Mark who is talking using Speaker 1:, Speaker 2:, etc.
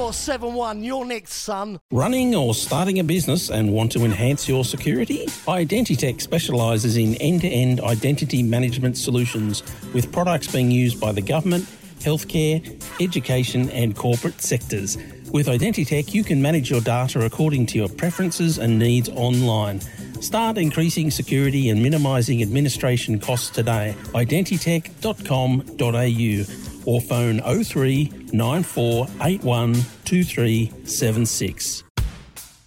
Speaker 1: 471, you're next, son.
Speaker 2: Running or starting a business and want to enhance your security? Identitech specialises in end-to-end identity management solutions with products being used by the government, healthcare, education and corporate sectors. With Identitech, you can manage your data according to your preferences and needs online. Start increasing security and minimising administration costs today. Identitech.com.au or phone 03 9481 2376.